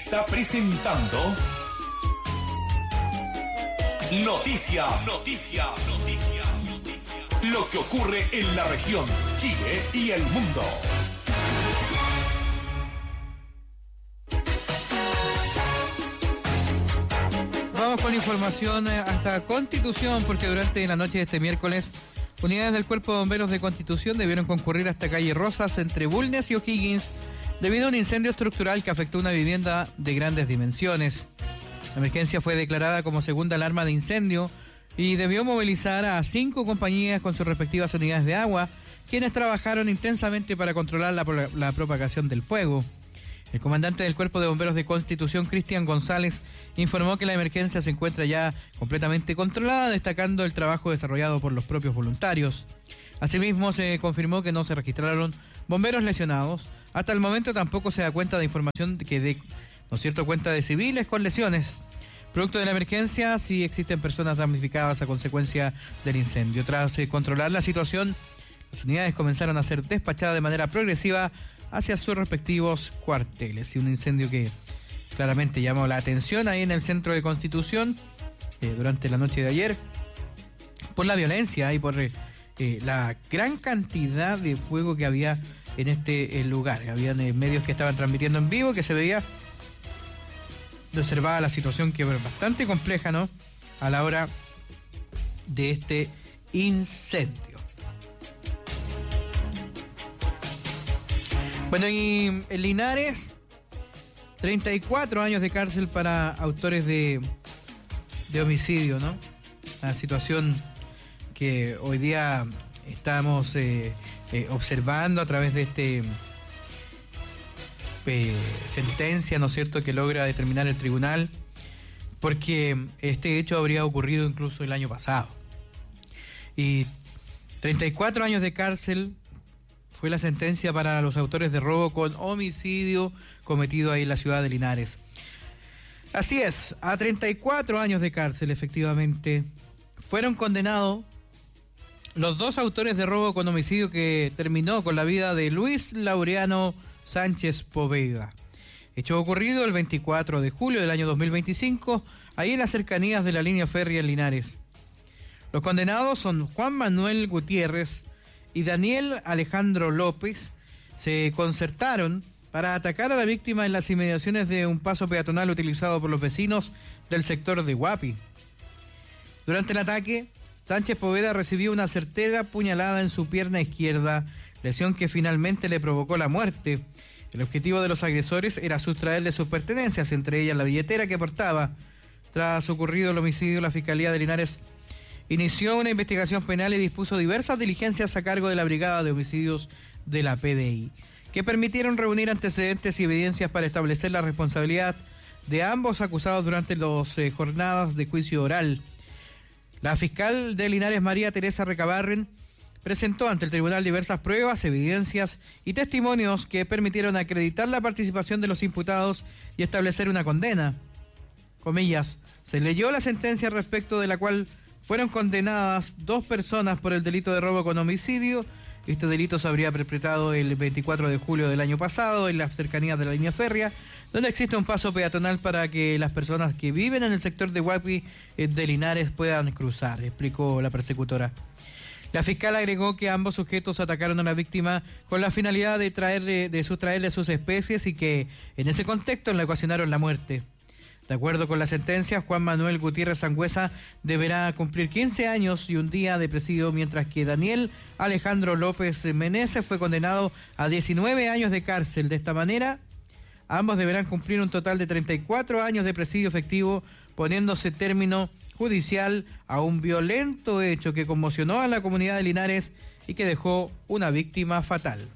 está presentando Noticias. Lo que ocurre en la región, Chile y el mundo. Vamos con información hasta Constitución, porque durante la noche de este miércoles, unidades del Cuerpo de Bomberos de Constitución debieron concurrir hasta calle Rosas entre Bulnes y O'Higgins debido a un incendio estructural que afectó una vivienda de grandes dimensiones. La emergencia fue declarada como segunda alarma de incendio y debió movilizar a 5 compañías con sus respectivas unidades de agua, quienes trabajaron intensamente para controlar la propagación del fuego. El comandante del Cuerpo de Bomberos de Constitución, Cristian González, informó que la emergencia se encuentra ya completamente controlada, destacando el trabajo desarrollado por los propios voluntarios. Asimismo, se confirmó que no se registraron bomberos lesionados. Hasta el momento tampoco se da cuenta de información cuenta de civiles con lesiones. Producto de la emergencia, sí existen personas damnificadas a consecuencia del incendio. Tras controlar la situación, las unidades comenzaron a ser despachadas de manera progresiva hacia sus respectivos cuarteles. Y un incendio que claramente llamó la atención ahí en el centro de Constitución durante la noche de ayer por la violencia y por la gran cantidad de fuego que había en este lugar. Habían medios que estaban transmitiendo en vivo, que se veía, observaba la situación que es bastante compleja, ¿no?, a la hora de este incendio. Bueno, y en Linares, 34 años de cárcel para autores de homicidio, ¿no? La situación que hoy día estamos observando a través de este sentencia, ¿no es cierto?, que logra determinar el tribunal, porque este hecho habría ocurrido incluso el año pasado. Y 34 años de cárcel fue la sentencia para los autores de robo con homicidio cometido ahí en la ciudad de Linares. Así es, a 34 años de cárcel, efectivamente, fueron condenados los 2 autores de robo con homicidio que terminó con la vida de Luis Laureano Sánchez Poveda. Hecho ocurrido el 24 de julio del año 2025, ahí en las cercanías de la línea férrea en Linares. Los condenados son Juan Manuel Gutiérrez y Daniel Alejandro López. Se concertaron para atacar a la víctima en las inmediaciones de un paso peatonal utilizado por los vecinos del sector de Huapi. Durante el ataque, Sánchez Poveda recibió una certera puñalada en su pierna izquierda, lesión que finalmente le provocó la muerte. El objetivo de los agresores era sustraerle sus pertenencias, entre ellas la billetera que portaba. Tras ocurrido el homicidio, la Fiscalía de Linares inició una investigación penal y dispuso diversas diligencias a cargo de la Brigada de Homicidios de la PDI, que permitieron reunir antecedentes y evidencias para establecer la responsabilidad de ambos acusados durante las jornadas de juicio oral. La fiscal de Linares, María Teresa Recabarren, presentó ante el tribunal diversas pruebas, evidencias y testimonios que permitieron acreditar la participación de los imputados y establecer una condena. Comillas, se leyó la sentencia respecto de la cual fueron condenadas 2 personas por el delito de robo con homicidio. Este delito se habría perpetrado el 24 de julio del año pasado en las cercanías de la línea férrea, donde existe un paso peatonal para que las personas que viven en el sector de Huapi de Linares puedan cruzar, explicó la persecutora. La fiscal agregó que ambos sujetos atacaron a la víctima con la finalidad de sustraerle sus especies y que en ese contexto le ocasionaron la muerte. De acuerdo con la sentencia, Juan Manuel Gutiérrez Sangüesa deberá cumplir 15 años y un día de presidio, mientras que Daniel Alejandro López Meneses fue condenado a 19 años de cárcel. De esta manera, ambos deberán cumplir un total de 34 años de presidio efectivo, poniéndose término judicial a un violento hecho que conmocionó a la comunidad de Linares y que dejó una víctima fatal.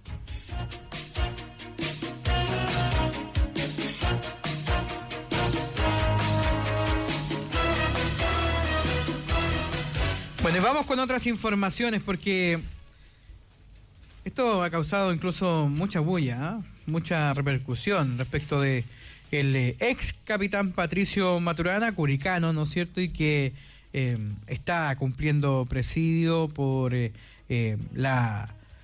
Bueno, y vamos con otras informaciones porque esto ha causado incluso mucha bulla, mucha repercusión respecto de el ex capitán Patricio Maturana, curicano, ¿no es cierto?, y que está cumpliendo presidio por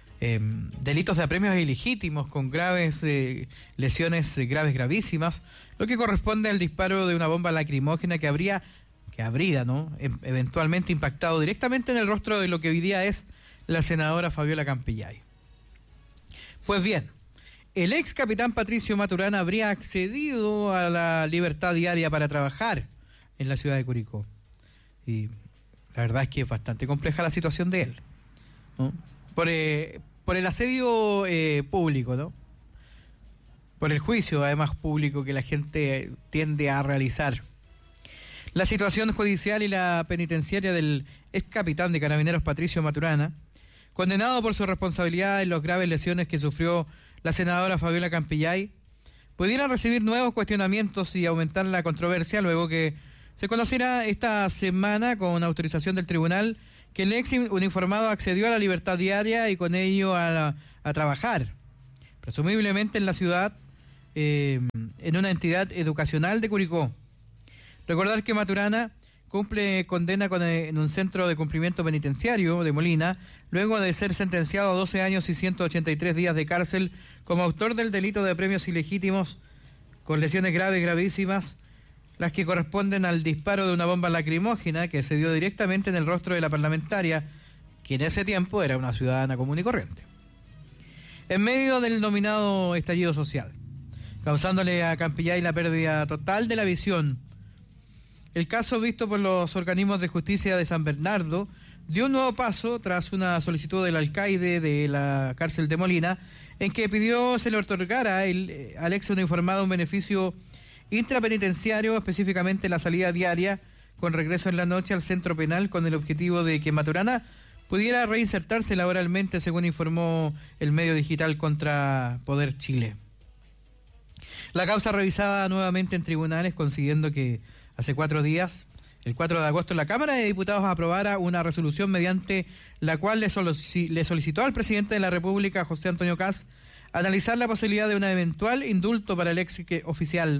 delitos de apremios ilegítimos con graves lesiones graves, gravísimas, lo que corresponde al disparo de una bomba lacrimógena que habría, ¿no?, eventualmente impactado directamente en el rostro de lo que hoy día es la senadora Fabiola Campillay. Pues bien, el ex capitán Patricio Maturana habría accedido a la libertad diaria para trabajar en la ciudad de Curicó. Y la verdad es que es bastante compleja la situación de él, ¿no? Por el asedio público, ¿no? Por el juicio, además, público que la gente tiende a realizar. La situación judicial y la penitenciaria del ex capitán de Carabineros Patricio Maturana, condenado por su responsabilidad en las graves lesiones que sufrió la senadora Fabiola Campillay, pudiera recibir nuevos cuestionamientos y aumentar la controversia luego que se conociera esta semana con autorización del tribunal que el ex uniformado accedió a la libertad diaria y con ello a trabajar, presumiblemente en la ciudad, en una entidad educacional de Curicó. Recordar que Maturana cumple condena en un centro de cumplimiento penitenciario de Molina, luego de ser sentenciado a 12 años y 183 días de cárcel como autor del delito de premios ilegítimos con lesiones gravísimas, las que corresponden al disparo de una bomba lacrimógena que se dio directamente en el rostro de la parlamentaria, que en ese tiempo era una ciudadana común y corriente. En medio del denominado estallido social, causándole a Campillay la pérdida total de la visión, el caso visto por los organismos de justicia de San Bernardo dio un nuevo paso tras una solicitud del alcaide de la cárcel de Molina, en que pidió se le otorgara al ex uniformado un beneficio intrapenitenciario, específicamente la salida diaria con regreso en la noche al centro penal, con el objetivo de que Maturana pudiera reinsertarse laboralmente, según informó el medio digital Contra Poder Chile. La causa revisada nuevamente en tribunales, consiguiendo que hace 4 días, el 4 de agosto, la Cámara de Diputados aprobara una resolución mediante la cual le solicitó al presidente de la República, José Antonio Kast, analizar la posibilidad de un eventual indulto para el ex oficial.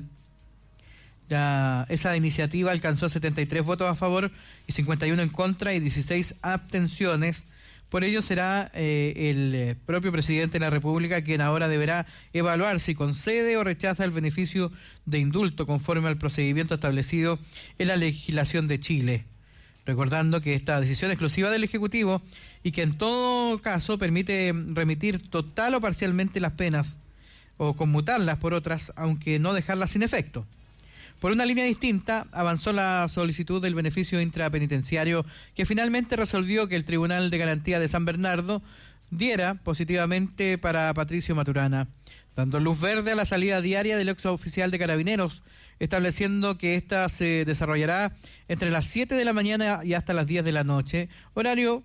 Esa iniciativa alcanzó 73 votos a favor y 51 en contra y 16 abstenciones. Por ello será el propio presidente de la República quien ahora deberá evaluar si concede o rechaza el beneficio de indulto conforme al procedimiento establecido en la legislación de Chile. Recordando que esta decisión es exclusiva del Ejecutivo y que en todo caso permite remitir total o parcialmente las penas o conmutarlas por otras, aunque no dejarlas sin efecto. Por una línea distinta, avanzó la solicitud del beneficio intrapenitenciario, que finalmente resolvió que el Tribunal de Garantía de San Bernardo diera positivamente para Patricio Maturana, dando luz verde a la salida diaria del ex oficial de Carabineros, estableciendo que ésta se desarrollará entre las 7 de la mañana y hasta las 10 de la noche, horario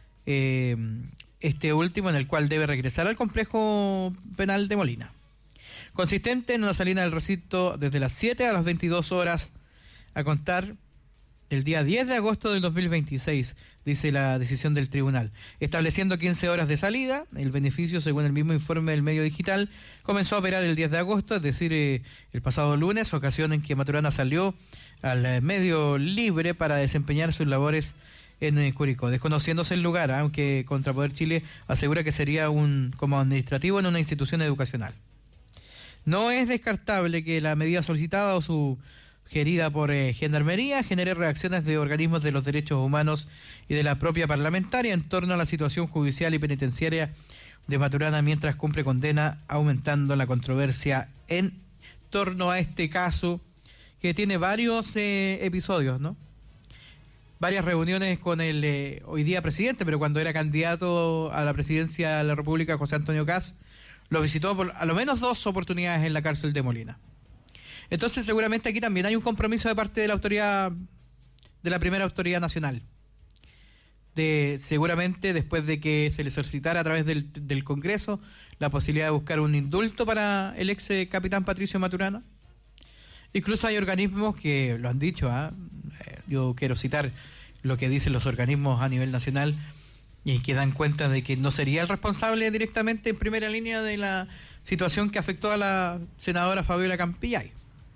este último en el cual debe regresar al complejo penal de Molina, consistente en una salida del recinto desde las 7 a las 22 horas a contar del día 10 de agosto del 2026, dice la decisión del tribunal, estableciendo 15 horas de salida. El beneficio, según el mismo informe del medio digital, comenzó a operar el 10 de agosto, es decir, el pasado lunes, ocasión en que Maturana salió al medio libre para desempeñar sus labores en Curicó, desconociéndose el lugar, aunque Contra Poder Chile asegura que sería como administrativo en una institución educacional. No es descartable que la medida solicitada o sugerida por Gendarmería genere reacciones de organismos de los derechos humanos y de la propia parlamentaria en torno a la situación judicial y penitenciaria de Maturana mientras cumple condena, aumentando la controversia en torno a este caso que tiene varios episodios, ¿no? Varias reuniones con el hoy día presidente, pero cuando era candidato a la presidencia de la República, José Antonio Kast, lo visitó por a lo menos 2 oportunidades en la cárcel de Molina. Entonces seguramente aquí también hay un compromiso de parte de la autoridad, de la primera autoridad nacional, seguramente después de que se le solicitara a través del Congreso la posibilidad de buscar un indulto para el ex capitán Patricio Maturana. Incluso hay organismos que lo han dicho, yo quiero citar lo que dicen los organismos a nivel nacional, y que dan cuenta de que no sería el responsable directamente en primera línea de la situación que afectó a la senadora Fabiola Campillay,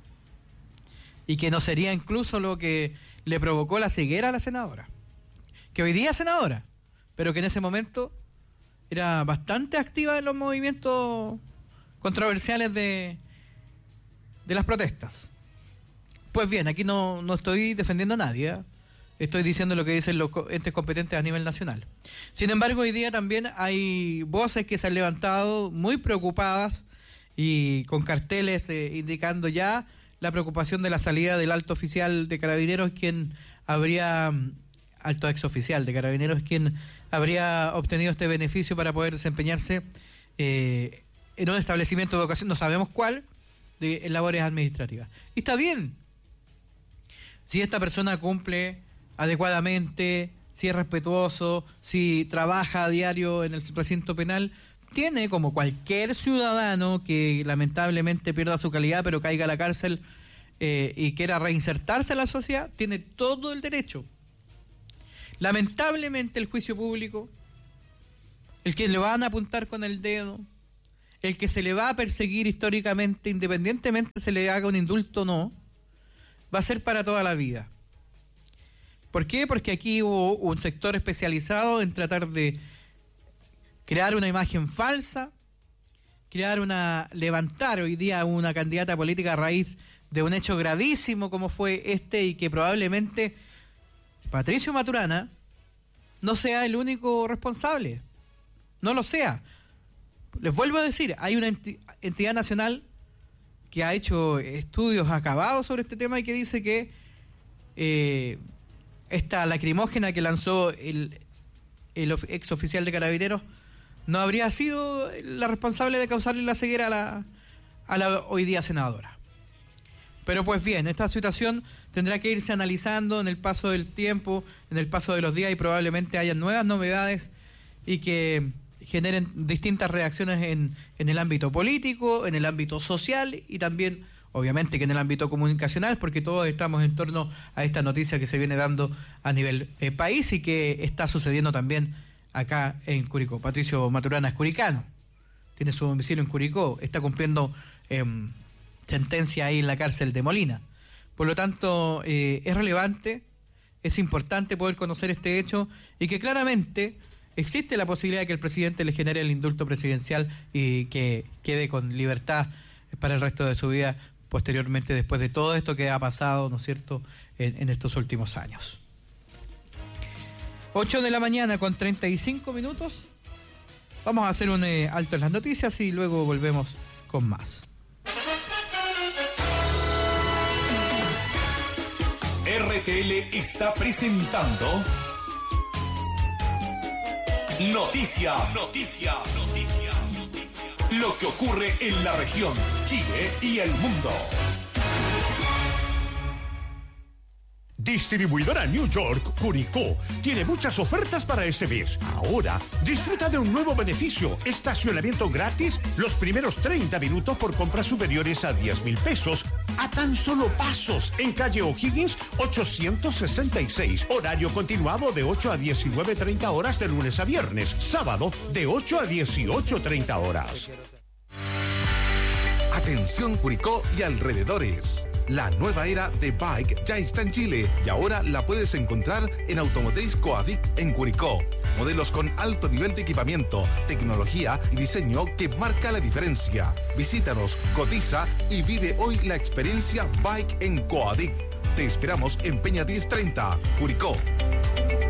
y que no sería incluso lo que le provocó la ceguera a la senadora, que hoy día es senadora, pero que en ese momento era bastante activa en los movimientos controversiales de de las protestas. Pues bien, aquí no estoy defendiendo a nadie, ¿eh? Estoy diciendo lo que dicen los entes competentes a nivel nacional. Sin embargo, hoy día también hay voces que se han levantado muy preocupadas y con carteles indicando ya la preocupación de la salida del alto oficial de Carabineros, alto exoficial de Carabineros, quien habría obtenido este beneficio para poder desempeñarse en un establecimiento de educación, no sabemos cuál, en labores administrativas. Y está bien, si esta persona cumple adecuadamente, si es respetuoso, si trabaja a diario en el recinto penal, tiene, como cualquier ciudadano que lamentablemente pierda su calidad pero caiga a la cárcel y quiera reinsertarse a la sociedad, tiene todo el derecho. Lamentablemente el juicio público, el que le van a apuntar con el dedo, el que se le va a perseguir históricamente, independientemente se le haga un indulto o no, va a ser para toda la vida. ¿Por qué? Porque aquí hubo un sector especializado en tratar de crear una imagen falsa, levantar hoy día una candidata política a raíz de un hecho gravísimo como fue y que probablemente Patricio Maturana no sea el único responsable, no lo sea. Les vuelvo a decir, hay una entidad nacional que ha hecho estudios acabados sobre este tema y que dice que esta lacrimógena que lanzó el ex oficial de Carabineros no habría sido la responsable de causarle la ceguera a la hoy día senadora. Pero pues bien, esta situación tendrá que irse analizando en el paso del tiempo, en el paso de los días, y probablemente haya nuevas novedades y que generen distintas reacciones en el ámbito político, en el ámbito social y también, obviamente, que en el ámbito comunicacional, porque todos estamos en torno a esta noticia que se viene dando a nivel país y que está sucediendo también acá en Curicó. Patricio Maturana es curicano, tiene su domicilio en Curicó, está cumpliendo sentencia ahí en la cárcel de Molina. Por lo tanto, es relevante, es importante poder conocer este hecho y que claramente existe la posibilidad de que el presidente le genere el indulto presidencial y que quede con libertad para el resto de su vida posteriormente, después de todo esto que ha pasado, ¿no es cierto?, en estos últimos años. 8 de la mañana con 35 minutos. Vamos a hacer un alto en las noticias y luego volvemos con más. RTL está presentando Noticias. Lo que ocurre en la región, Chile y el mundo. Distribuidora New York, Curicó, tiene muchas ofertas para este mes. Ahora, disfruta de un nuevo beneficio: estacionamiento gratis los primeros 30 minutos por compras superiores a 10,000 pesos, a tan solo pasos, en calle O'Higgins 866. Horario continuado de 8 a 19:30 horas de lunes a viernes. Sábado de 8 a 18:30 horas. Atención Curicó y alrededores. La nueva era de Bike ya está en Chile y ahora la puedes encontrar en Automotriz Coadic en Curicó. Modelos con alto nivel de equipamiento, tecnología y diseño que marca la diferencia. Visítanos, cotiza y vive hoy la experiencia Bike en Coadic. Te esperamos en Peña 1030, Curicó.